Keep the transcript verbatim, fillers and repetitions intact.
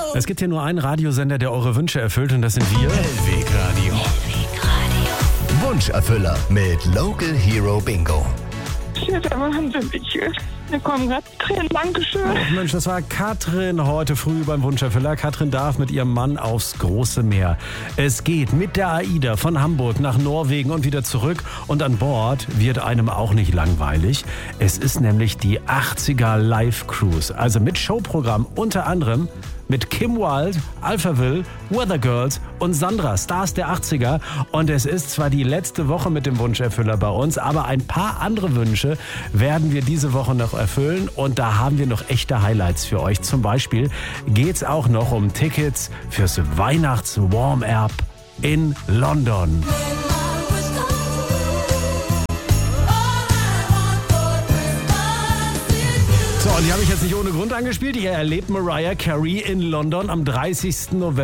Es gibt hier nur einen Radiosender, der eure Wünsche erfüllt, und das sind wir. Hellweg Radio. Wunscherfüller mit Local Hero Bingo. Das ist der Wahnsinn. Ich, mir kommen gerade Tränen. Dankeschön. Ach Mensch, das war Katrin heute früh beim Wunscherfüller. Katrin darf mit ihrem Mann aufs große Meer. Es geht mit der AIDA von Hamburg nach Norwegen und wieder zurück. Und an Bord wird einem auch nicht langweilig. Es ist nämlich die achtziger Live Cruise. Also mit Showprogramm unter anderem mit Kim Wilde, Alphaville, Weather Girls und Sandra, Stars der achtziger. Und es ist zwar die letzte Woche mit dem Wunscherfüller bei uns, aber ein paar andere Wünsche werden wir diese Woche noch erfüllen. Und da haben wir noch echte Highlights für euch. Zum Beispiel geht's auch noch um Tickets fürs Weihnachts-Warm-Up in London. So, und die habe ich jetzt nicht ohne Grund angespielt. Ihr erlebt Mariah Carey in London am dreißigsten November.